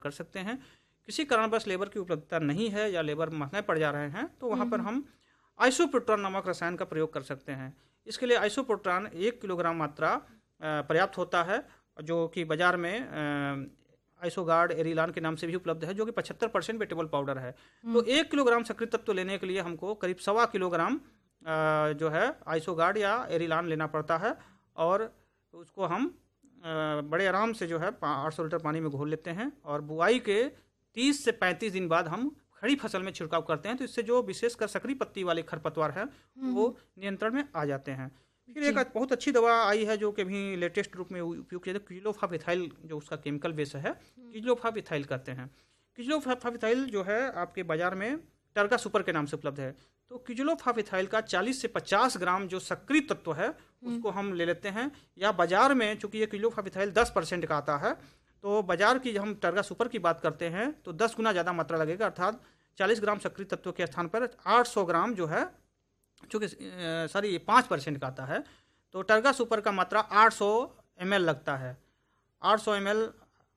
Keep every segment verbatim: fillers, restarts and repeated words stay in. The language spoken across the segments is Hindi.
कर सकते हैं। किसी कारणवश लेबर की उपलब्धता नहीं है या लेबर महंगे पड़ जा रहे हैं तो वहाँ पर हम आइसोप्रोट्रॉन नामक रसायन का प्रयोग कर सकते हैं। इसके लिए आइसोप्रोट्रॉन एक किलोग्राम मात्रा पर्याप्त होता है, जो कि बाजार में आइसोगार्ड एरिलान के नाम से भी उपलब्ध है, जो कि पचहत्तर परसेंट वेटेबल पाउडर है। तो एक किलोग्राम सक्रिय तत्व लेने के लिए हमको करीब सवा किलोग्राम जो है आइसोगार्ड या एरिलान लेना पड़ता है, और उसको हम बड़े आराम से जो है आठ सौ लीटर पानी में घोल लेते हैं, और बुआई के तीस से पैंतीस दिन बाद हम खड़ी फसल में छिड़काव करते हैं। तो इससे जो विशेषकर सकरी पत्ती वाले खरपतवार है वो नियंत्रण में आ जाते हैं। फिर एक बहुत अच्छी दवा आई है जो कि भी लेटेस्ट रूप में उपयोग किया जाता है, क्विजलोफाविथाइल, जो उसका केमिकल बेस है क्विजलोफाविथाइल कहते हैं। क्विजलोफाविथाइल जो है आपके बाजार में टर्गा सुपर के नाम से उपलब्ध है। तो क्विजलोफाविथाइल का चालीस से पचास ग्राम जो सक्रिय तत्व है उसको हम ले लेते हैं, या बाजार में चूंकि ये क्विजलोफाविथाइल दस परसेंट का आता है, तो बाजार की जब हम टर्गा सुपर की बात करते हैं तो दस गुना ज़्यादा मात्रा लगेगा, अर्थात चालीस ग्राम सक्रिय तत्व के स्थान पर आठ सौ ग्राम जो है, चूँकि सॉरी पाँच परसेंट का आता है, तो टर्गा सुपर का मात्रा आठ सौ एम एल लगता है। आठ सौ एम एल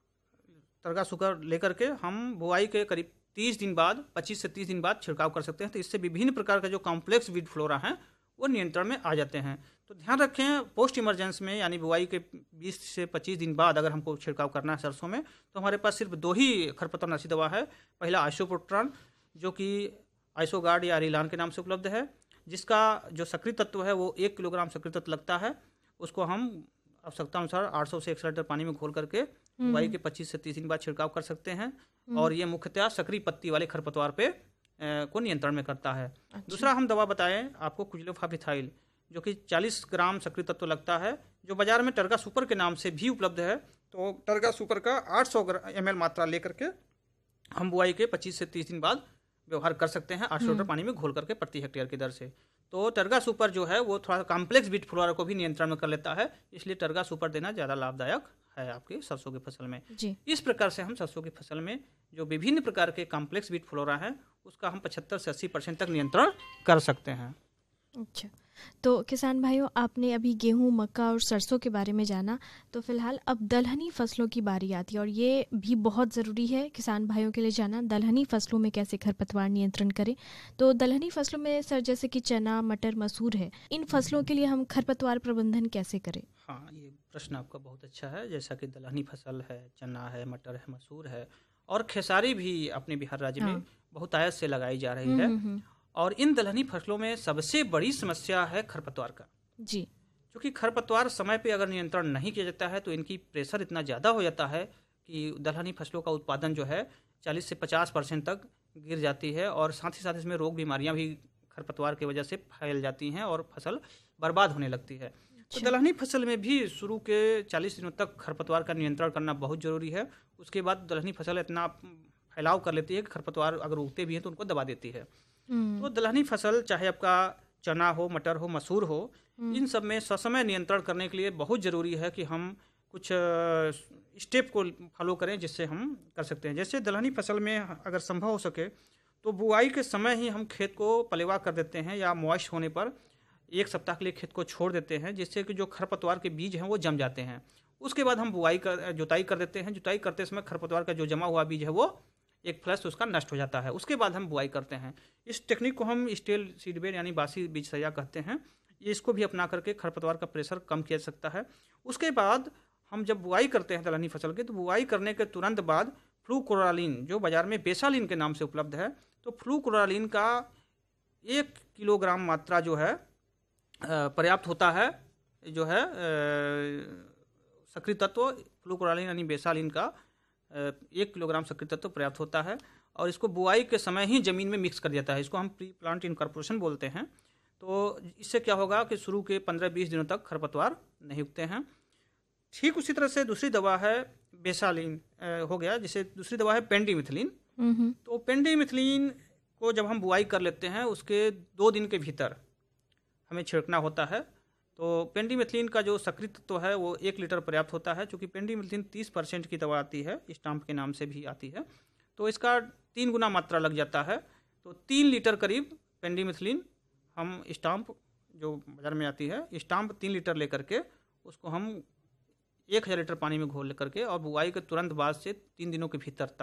टर्गा सुपर लेकर के हम बुआई के करीब तीस दिन बाद, पच्चीस से तीस दिन बाद छिड़काव कर सकते हैं। तो इससे विभिन्न प्रकार का जो कॉम्प्लेक्स वीड फ्लोरा हैं वो नियंत्रण में आ जाते हैं। तो ध्यान रखें, पोस्ट इमरजेंसी में यानी बुआई के बीस से पच्चीस दिन बाद अगर हमको छिड़काव करना है सरसों में, तो हमारे पास सिर्फ दो ही खरपतवारनाशी दवा है। पहला आइसोप्रोट्रॉन, जो कि आइसोगार्ड या एरिलान के नाम से उपलब्ध है, जिसका जो सक्रिय तत्व है वो एक किलोग्राम सक्रिय तत्व लगता है। उसको हम आवश्यकता अनुसार आठ सौ से एक सौ लीटर पानी में घोल करके बुआई के पच्चीस से तीस दिन बाद छिड़काव कर सकते हैं, और ये मुख्यतः सक्रिय पत्ती वाले खरपतवार पे ए, को नियंत्रण में करता है। अच्छा। दूसरा हम दवा बताएं आपको क्विजलोफाविथाइल, जो कि चालीस ग्राम सक्रिय तत्व लगता है, जो बाजार में टर्गा सुपर के नाम से भी उपलब्ध है। तो टर्गा सुपर का आठ सौ एम एल मात्रा लेकर के हम बुआई के पच्चीस से तीस दिन बाद व्यवहार कर सकते हैं, आठ सौ लीटर पानी में घोल करके प्रति हेक्टेयर की दर से। तो टर्गा सुपर जो है वो थोड़ा कॉम्प्लेक्स वीड फ्लोरा को भी नियंत्रण में कर लेता है, इसलिए टर्गा सुपर देना ज़्यादा लाभदायक है आपकी सरसों की फसल में जी। इस प्रकार से हम सरसों की फसल में जो विभिन्न प्रकार के कॉम्प्लेक्स वीड फ्लोरा है उसका हम पचहत्तर से अस्सी परसेंट तक नियंत्रण कर सकते हैं। अच्छा, तो किसान भाइयों, आपने अभी गेहूं, मक्का और सरसों के बारे में जाना, तो फिलहाल अब दलहनी फसलों की बारी आती है, और ये भी बहुत ज़रूरी है किसान भाइयों के लिए जाना, दलहनी फसलों में कैसे खरपतवार नियंत्रण करें। तो दलहनी फसलों में सर जैसे कि चना, मटर, मसूर है, इन फसलों के लिए हम खरपतवार प्रबंधन कैसे करें? हाँ, ये प्रश्न आपका बहुत अच्छा है। जैसा कि दलहनी फसल है, चना है, मटर है, मसूर है, और खेसारी भी अपने बिहार राज्य हाँ। में बहुत आयत से लगाई जा रही है, और इन दलहनी फसलों में सबसे बड़ी समस्या है खरपतवार का जी। क्योंकि खरपतवार समय पे अगर नियंत्रण नहीं किया जाता है तो इनकी प्रेशर इतना ज़्यादा हो जाता है कि दलहनी फसलों का उत्पादन जो है चालीस से पचास परसेंट तक गिर जाती है, और साथ ही साथ इसमें रोग बीमारियां भी खरपतवार की वजह से फैल जाती हैं और फसल बर्बाद होने लगती है। तो दलहनी फसल में भी शुरू के चालीस दिनों तक खरपतवार का नियंत्रण करना बहुत ज़रूरी है। उसके बाद दलहनी फसल इतना फैलाव कर लेती है कि खरपतवार अगर उगते भी हैं तो उनको दबा देती है। तो दलहनी फसल चाहे आपका चना हो, मटर हो, मसूर हो, इन सब में ससमय नियंत्रण करने के लिए बहुत ज़रूरी है कि हम कुछ स्टेप को फॉलो करें जिससे हम कर सकते हैं। जैसे दलहनी फसल में अगर संभव हो सके तो बुआई के समय ही हम खेत को पलेवा कर देते हैं, या मॉइस्ट होने पर एक सप्ताह के लिए खेत को छोड़ देते हैं, जिससे कि जो खरपतवार के बीज हैं वो जम जाते हैं। उसके बाद हम बुआई कर जुताई कर देते हैं। जुताई करते समय खरपतवार का जो जमा हुआ बीज है वो एक फ्लश उसका नष्ट हो जाता है। उसके बाद हम बुआई करते हैं। इस टेक्निक को हम स्टेल सीडबेड यानी बासी बीज सैया कहते हैं। इसको भी अपना करके खरपतवार का प्रेशर कम किया जा सकता है। उसके बाद हम जब बुआई करते हैं दलहनी फसल की, तो बुआई करने के तुरंत बाद फ्लूक्लोरालीन, जो बाजार में बेसालीन के नाम से उपलब्ध है, तो फ्लूक्लोरालीन का एक किलोग्राम मात्रा जो है पर्याप्त होता है। जो है सक्रिय तत्व फ्लूक्लोरालीन यानी बेसालीन का एक किलोग्राम सक्रिय तत्व पर्याप्त होता है, और इसको बुआई के समय ही ज़मीन में मिक्स कर दिया जाता है। इसको हम प्री प्लांट इनकॉर्पोरेशन बोलते हैं। तो इससे क्या होगा कि शुरू के पंद्रह बीस दिनों तक खरपतवार नहीं उगते हैं। ठीक उसी तरह से दूसरी दवा है बेसालीन हो गया, जिसे दूसरी दवा है पेंडिमिथिलीन। तो पेंडिमिथिलीन को जब हम बुआई कर लेते हैं उसके दो दिन के भीतर हमें छिड़कना होता है। तो पेंडिमिथिलीन का जो सक्रिय तत्व है वो एक लीटर पर्याप्त होता है। चूँकि पेंडिमिथिलीन तीस परसेंट की दवा आती है, स्टाम्प के नाम से भी आती है, तो इसका तीन गुना मात्रा लग जाता है। तो तीन लीटर करीब पेंडिमिथिलीन हम स्टाम्प जो बाज़ार में आती है, स्टाम्प तीन लीटर लेकर के उसको हम एक हज़ार लीटर पानी में घोल करके और बुआई के तुरंत बाद से तीन दिनों के भीतर